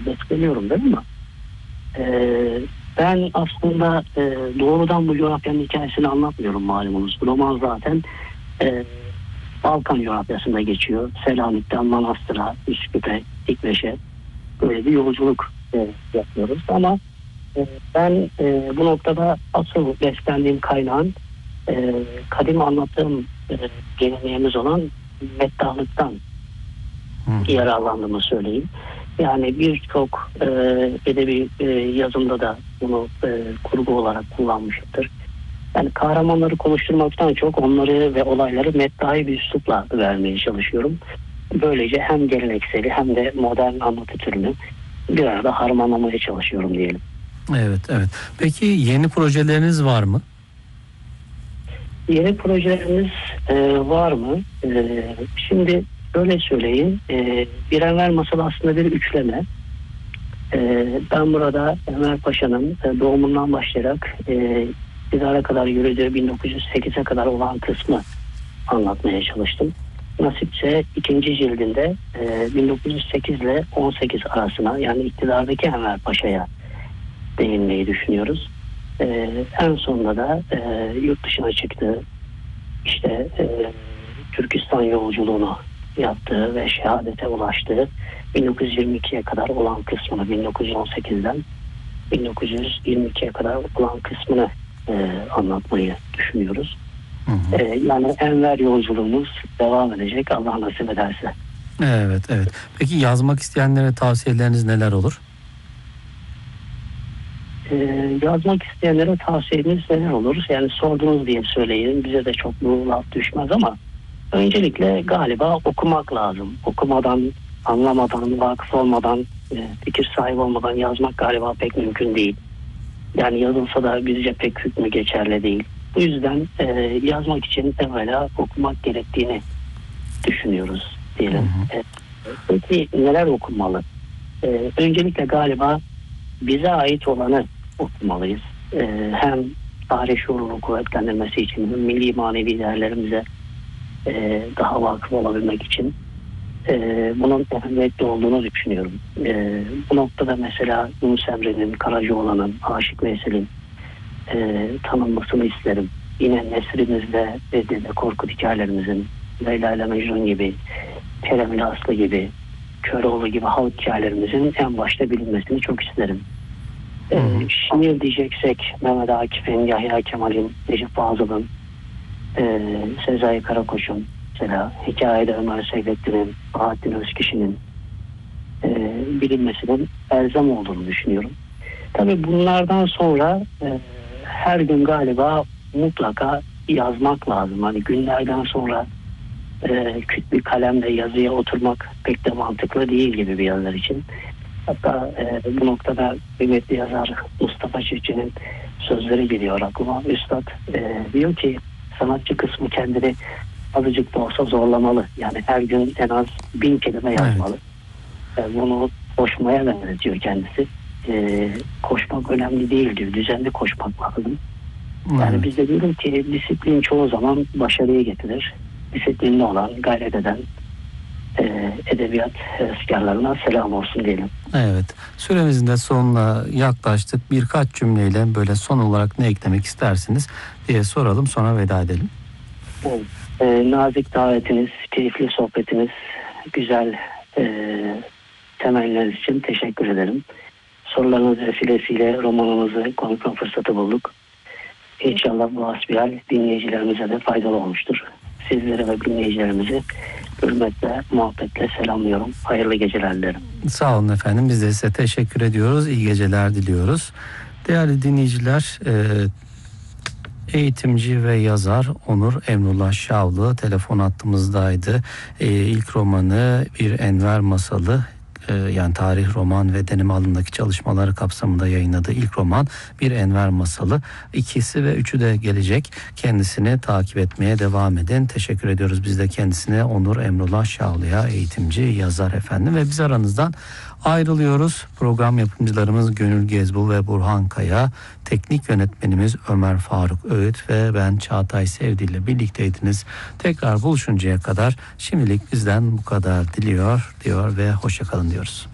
besleniyorum değil mi? Ben aslında doğrudan bu coğrafyanın hikayesini anlatmıyorum malumunuz. Roman zaten Balkan coğrafyasında geçiyor. Selanik'ten Manastır'a, Üsküp'e, İkveş'e böyle bir yolculuk yapıyoruz. Ama ben bu noktada asıl beslendiğim kaynağın kadim anlattığım geleneğimiz olan meddahlıktan yararlandığımı söyleyeyim. Yani birçok edebi yazımda da bunu kurgu olarak kullanmıştır. Yani kahramanları konuşturmaktan çok onları ve olayları meddahi bir üslupla vermeye çalışıyorum. Böylece hem gelenekseli hem de modern anlatı türünü bir arada harmanlamaya çalışıyorum diyelim. Evet. Peki yeni projeleriniz var mı? Yeni projelerimiz var mı? Şimdi şöyle söyleyeyim. Bir Enver Masalı aslında bir üçleme. Ben burada Enver Paşa'nın doğumundan başlayarak iktidara kadar yürüdüğü 1908'e kadar olan kısmı anlatmaya çalıştım. Nasipse ikinci cildinde 1908 ile 18 arasına, yani iktidardaki Enver Paşa'ya değinmeyi düşünüyoruz. En sonunda da yurt dışına çıktığı, işte Türkistan yolculuğunu yaptığı ve şehadete ulaştığı 1922'ye kadar olan kısmını, 1918'den 1922'ye kadar olan kısmını anlatmayı düşünüyoruz. Yani Enver yolculuğumuz devam edecek Allah nasip ederse. Evet. Peki yazmak isteyenlere tavsiyeleriniz neler olur? Yazmak isteyenlere tavsiyemiz neler olur? Yani sordunuz diye söyleyeyim. Bize de çok bu laf düşmez ama öncelikle galiba okumak lazım. Okumadan, anlamadan, vakıf olmadan, fikir sahibi olmadan yazmak galiba pek mümkün değil. Yani yazılsa da bizce pek hükmü geçerli değil. Bu yüzden yazmak için evvela okumak gerektiğini düşünüyoruz diyelim. Peki neler okunmalı? Öncelikle galiba bize ait olanı okumalıyız. Hem tarih şuurunu kuvvetlendirmesi için, milli manevi değerlerimize daha vakıf olabilmek için bunun önemli olduğunu düşünüyorum. Bu noktada mesela Yunus Emre'nin, Karacaoğlan'ın, Aşık Veysel'in tanınmasını isterim. Yine nesrimizde Dede Korkut hikayelerimizin, Leyla ile Mecnun gibi, Kerem ile Aslı gibi, Köroğlu gibi halk hikayelerimizin en başta bilinmesini çok isterim. Şiir diyeceksek Mehmet Akif'in, Yahya Kemal'in, Necip Fazıl'ın, Sezai Karakoç'un, mesela hikayede Ömer Seyfettin'in, Bahattin Özkişi'nin bilinmesinin elzem olduğunu düşünüyorum. Tabii bunlardan sonra her gün galiba mutlaka yazmak lazım. Hani günlerden sonra küt bir kalemle yazıya oturmak pek de mantıklı değil gibi bir yazar için. Hatta bu noktada kıymetli yazar Mustafa Çiftçi'nin sözleri geliyor aklıma. Üstad diyor ki sanatçı kısmı kendini azıcık da olsa zorlamalı. Yani her gün en az 1000 kelime yazmalı. Bunu koşmaya benzetiyor kendisi. Koşmak önemli değil diyor. Düzenli koşmak lazım. Yani biz de diyorum ki disiplin çoğu zaman başarıyı getirir. Disiplinli olan, gayret eden edebiyat heveskarlarına selam olsun diyelim. Evet. Süremizin de sonuna yaklaştık. Birkaç cümleyle böyle son olarak ne eklemek istersiniz diye soralım, sonra veda edelim. Nazik davetiniz, keyifli sohbetiniz, güzel temelleriniz için teşekkür ederim. Sorularınız vesilesiyle romanımızı konuşma fırsatı bulduk. İnşallah bu hasbihal dinleyicilerimize de faydalı olmuştur. Sizleri ve dinleyicilerimizi hürmetle, muhabbetle selamlıyorum. Hayırlı geceler dilerim. Sağ olun efendim. Biz de size teşekkür ediyoruz. İyi geceler diliyoruz. Değerli dinleyiciler, eğitimci ve yazar Onur Emrullah Şavlı telefon hattımızdaydı. İlk romanı Bir Enver Masalı, yani tarih, roman ve deneme alanındaki çalışmaları kapsamında yayınladığı ilk roman Bir Enver Masalı. 2'si ve 3'ü de gelecek. Kendisini takip etmeye devam edin. Teşekkür ediyoruz biz de kendisine, Onur Emrullah Şavlı'ya, eğitimci, yazar efendim. Ve biz aranızdan ayrılıyoruz. Program yapımcılarımız Gönül Gezbul ve Burhan Kaya, teknik yönetmenimiz Ömer Faruk Öğüt ve ben Çağatay Sevdi ile birlikteydiniz. Tekrar buluşuncaya kadar şimdilik bizden bu kadar diyor ve hoşça kalın diyoruz.